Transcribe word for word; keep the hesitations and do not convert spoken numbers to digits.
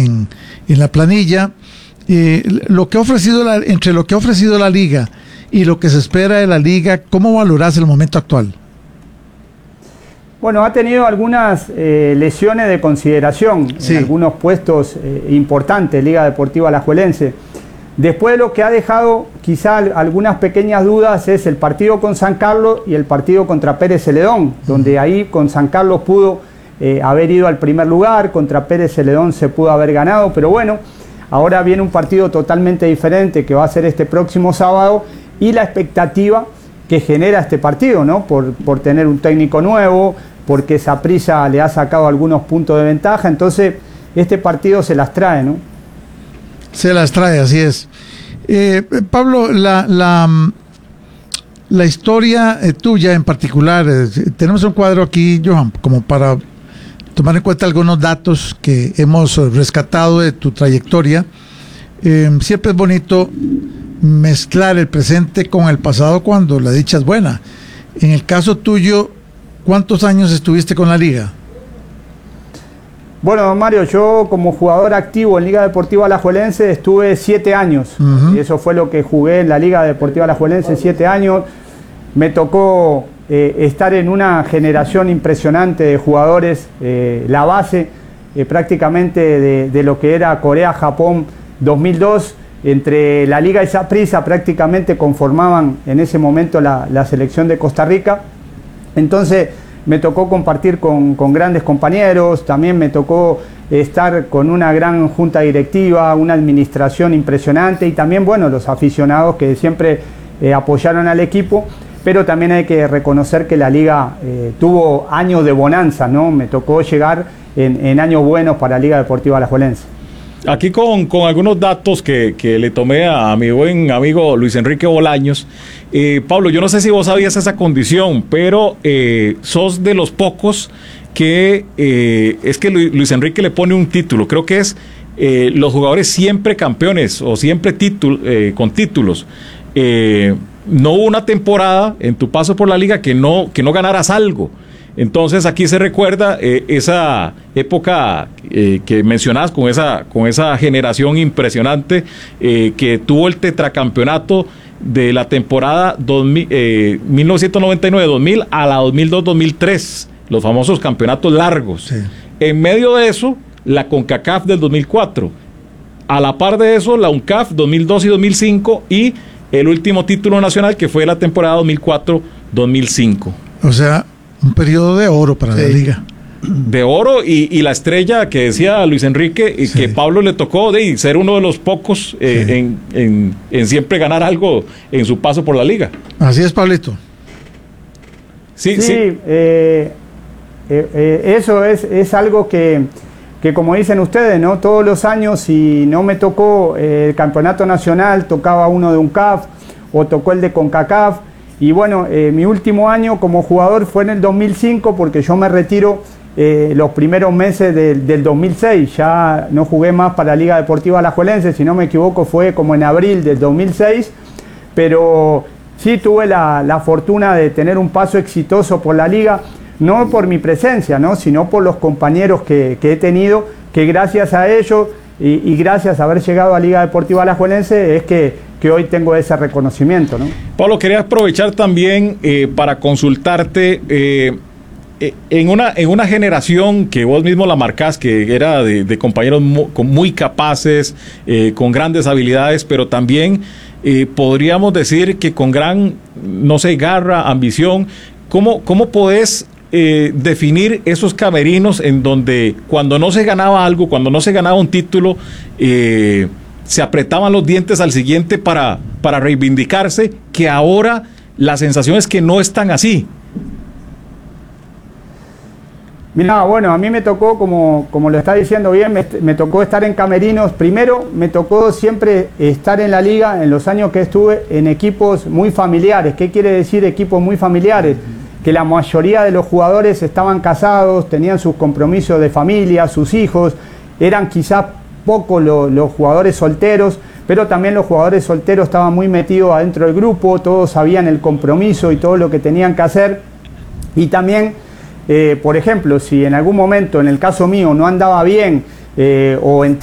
en, en la planilla. Eh, lo que ha ofrecido la, entre lo que ha ofrecido la liga y lo que se espera de la liga, ¿cómo valoras el momento actual? Bueno, ha tenido algunas eh, lesiones de consideración sí. en algunos puestos eh, importantes, Liga Deportiva Alajuelense. Después de lo que ha dejado quizá algunas pequeñas dudas es el partido con San Carlos y el partido contra Pérez Celedón, donde ahí con San Carlos pudo eh, haber ido al primer lugar, contra Pérez Celedón se pudo haber ganado, pero bueno, ahora viene un partido totalmente diferente que va a ser este próximo sábado y la expectativa que genera este partido, ¿no? Por, por tener un técnico nuevo, porque Saprissa le ha sacado algunos puntos de ventaja, entonces este partido se las trae, ¿no? Se las trae, así es. Eh, Pablo, la, la, la historia eh, tuya en particular, eh, tenemos un cuadro aquí, Johan, como para tomar en cuenta algunos datos que hemos rescatado de tu trayectoria. Eh, siempre es bonito mezclar el presente con el pasado cuando la dicha es buena. En el caso tuyo, ¿cuántos años estuviste con la liga? Bueno, don Mario, yo como jugador activo en Liga Deportiva Alajuelense estuve siete años. Uh-huh. Y eso fue lo que jugué en la Liga Deportiva Alajuelense, siete años. Me tocó eh, estar en una generación impresionante de jugadores, eh, la base eh, prácticamente de, de lo que era Corea-Japón dos mil dos. Entre la Liga y Saprissa prácticamente conformaban en ese momento la, la selección de Costa Rica. Entonces me tocó compartir con, con grandes compañeros, también me tocó estar con una gran junta directiva, una administración impresionante y también, bueno, los aficionados que siempre eh, apoyaron al equipo, pero también hay que reconocer que la liga eh, tuvo años de bonanza, ¿no? Me tocó llegar en, en años buenos para Liga Deportiva Alajuelense. Aquí con, con algunos datos que, que le tomé a mi buen amigo Luis Enrique Bolaños. Eh, Pablo, yo no sé si vos sabías esa condición, pero eh, sos de los pocos que eh, es que Luis Enrique le pone un título. Creo que es eh, los jugadores siempre campeones o siempre título, eh, con títulos. Eh, no hubo una temporada en tu paso por la liga que no, que no ganaras algo. Entonces aquí se recuerda eh, esa época eh, que mencionás con esa, con esa generación impresionante eh, que tuvo el tetracampeonato de la temporada dos mil, eh, mil novecientos noventa y nueve dos mil a la dos mil dos dos mil tres, los famosos campeonatos largos. Sí. En medio de eso, la CONCACAF del dos mil cuatro. A la par de eso, la UNCAF dos mil dos y dos mil cinco y el último título nacional que fue la temporada dos mil cuatro dos mil cinco. O sea, un periodo de oro para sí. la liga. De oro y, y la estrella que decía Luis Enrique y sí. que Pablo le tocó de ser uno de los pocos eh, sí. en, en, en siempre ganar algo en su paso por la liga. Así es, Pablito. Sí, sí. sí. Eh, eh, eh, eso es, es algo que, que, como dicen ustedes, ¿no? Todos los años, si no me tocó eh, el campeonato nacional, tocaba uno de UNCAF o tocó el de CONCACAF. Y bueno, eh, mi último año como jugador fue en el dos mil cinco porque yo me retiro eh, los primeros meses de, del dos mil seis. Ya no jugué más para la Liga Deportiva Alajuelense, si no me equivoco fue como en abril del dos mil seis. Pero sí tuve la, la fortuna de tener un paso exitoso por la Liga, no por mi presencia, ¿no? sino por los compañeros que, que he tenido, que gracias a ellos y, y gracias a haber llegado a Liga Deportiva Alajuelense es que que hoy tengo ese reconocimiento, ¿no? Pablo, quería aprovechar también eh, para consultarte eh, eh, en, una, en una generación que vos mismo la marcás, que era de, de compañeros muy, muy capaces, eh, con grandes habilidades, pero también eh, podríamos decir que con gran, no sé, garra, ambición. ¿Cómo, cómo podés eh, definir esos camerinos en donde cuando no se ganaba algo, cuando no se ganaba un título, eh, se apretaban los dientes al siguiente para, para reivindicarse, que ahora la sensación es que no es tan así? Mira, bueno, a mí me tocó, como, como lo está diciendo bien, me, me tocó estar en camerinos. Primero, me tocó siempre estar en la liga, en los años que estuve, en equipos muy familiares. ¿Qué quiere decir equipos muy familiares? Que la mayoría de los jugadores estaban casados, tenían sus compromisos de familia, sus hijos, eran quizás poco lo, los jugadores solteros, pero también los jugadores solteros estaban muy metidos adentro del grupo, todos sabían el compromiso y todo lo que tenían que hacer. Y también, eh, por ejemplo, si en algún momento, en el caso mío, no andaba bien eh, o entré